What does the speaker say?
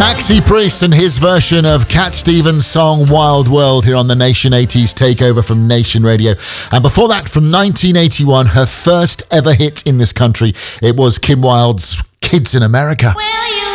Maxi Priest and his version of Cat Stevens' song Wild World here on the Nation 80s Takeover from Nation Radio. And before that, from 1981, her first ever hit in this country, it was Kim Wilde's Kids in America. Well, you